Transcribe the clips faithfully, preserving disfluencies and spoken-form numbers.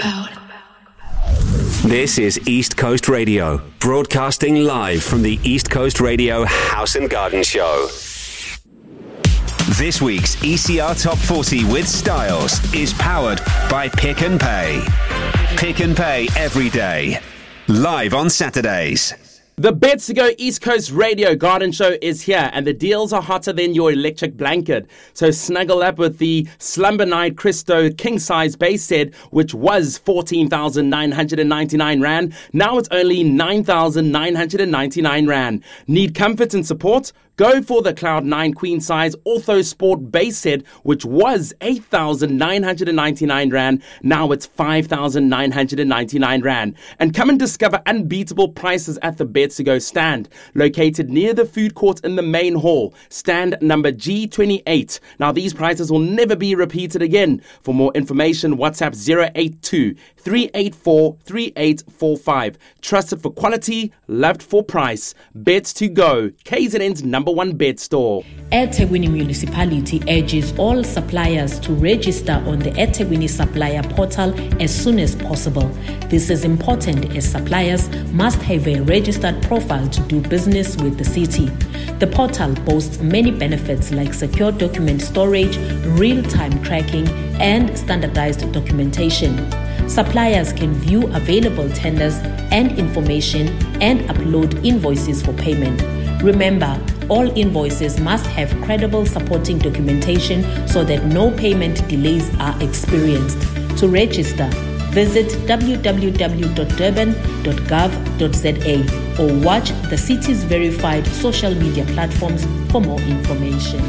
This is East Coast Radio, broadcasting live from the East Coast Radio House and Garden Show. This week's E C R Top forty with Styles is powered by Pick and Pay. Pick and Pay every day. Live on Saturdays. The Beds to Go East Coast Radio Garden Show is here, and the deals are hotter than your electric blanket. So snuggle up with the Slumber Night Christo King Size base set, which was fourteen thousand nine hundred ninety-nine rand. Now it's only nine thousand nine hundred ninety-nine rand. Need comfort and support? Go for the Cloud nine Queen Size Ortho Sport base set, which was eight thousand nine hundred ninety-nine rand. Now it's five thousand nine hundred ninety-nine rand. And come and discover unbeatable prices at the Beds to Go stand, located near the food court in the main hall, stand number G twenty-eight. Now these prices will never be repeated again. For more information, WhatsApp zero eight two, three eight four, three eight four five. Trusted for quality, loved for price. Beds to Go, K Z N's number one bed store. eThekwini Municipality urges all suppliers to register on the eThekwini Supplier Portal as soon as possible. This is important as suppliers must have a registered profile to do business with the city. The portal boasts many benefits like secure document storage, real-time tracking, and standardized documentation. Suppliers can view available tenders and information and upload invoices for payment. Remember, all invoices must have credible supporting documentation so that no payment delays are experienced. To register, visit w w w dot durban dot gov dot z a or watch the city's verified social media platforms for more information.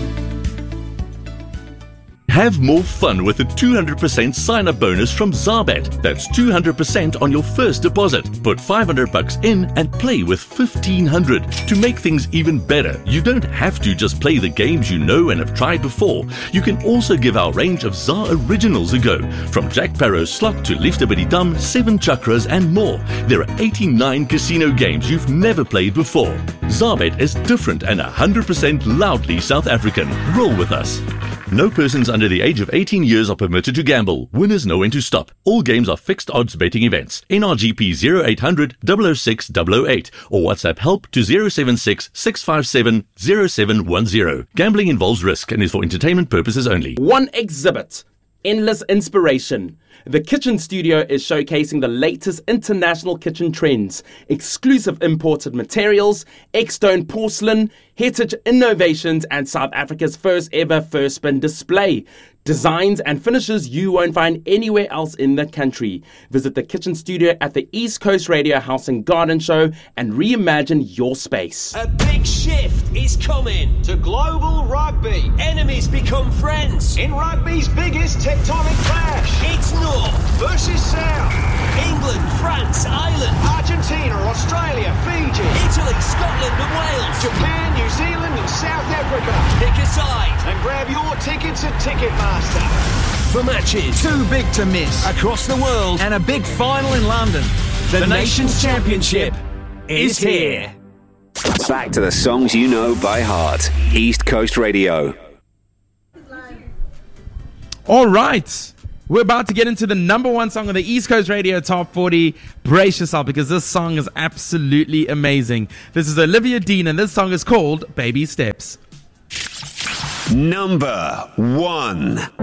Have more fun with a two hundred percent sign-up bonus from Zarbet. That's two hundred percent on your first deposit. Put five hundred bucks in and play with fifteen hundred. To make things even better, you don't have to just play the games you know and have tried before. You can also give our range of Zar originals a go. From Jack Paro's Slot to Liefdebity Dam, Seven Chakras and more. There are eighty-nine casino games you've never played before. Zarbet is different and one hundred percent loudly South African. Roll with us. No persons under the age of eighteen years are permitted to gamble. Winners know when to stop. All games are fixed odds betting events. N R G P zero eight hundred, double oh six, double oh eight or WhatsApp help to zero seven six, six five seven, zero seven one zero. Gambling involves risk and is for entertainment purposes only. One exhibit. Endless inspiration. The Kitchen Studio is showcasing the latest international kitchen trends, exclusive imported materials, X-Stone porcelain, heritage innovations, and South Africa's first ever first spin display. Designs and finishes you won't find anywhere else in the country. Visit the Kitchen Studio at the East Coast Radio House and Garden Show and reimagine your space. A big shift is coming to global rugby. Enemies become friends in rugby's biggest tectonic clash. It's North versus South. England, France, Ireland, Argentina, Australia, Fiji, Italy, Scotland and Wales, Japan, New Zealand and South Africa. Pick a side and grab your tickets at Ticketmaster. For matches too big to miss across the world and a big final in London, the, the Nations Championship is here. Back to the songs you know by heart. East Coast Radio. All right. We're about to get into the number one song of the East Coast Radio Top forty. Brace yourself because this song is absolutely amazing. This is Olivia Dean and this song is called Baby Steps. Number one.